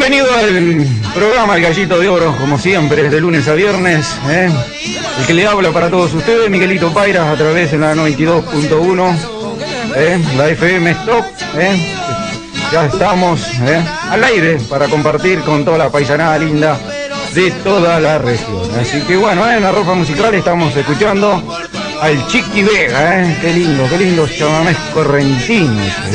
Bienvenido al programa El Gallito de Oro, como siempre, de lunes a viernes. El que le habla para todos ustedes, Miguelito Pairas, a través de la 92.1, la FM Stop. Ya estamos al aire para compartir con toda la paisanada linda de toda la región. Así que bueno, en la ropa musical estamos escuchando al Chiqui Vega, qué lindo chamamés correntinos,